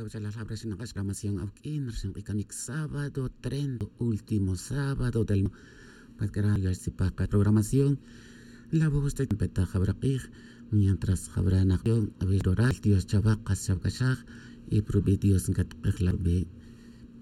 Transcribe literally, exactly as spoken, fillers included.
la programación aquí sábado treinta último sábado del programación la voz de peta jabraqig mientras habrá nación a ver oral dios chavacas chavcashag y probidios en catpeglarbe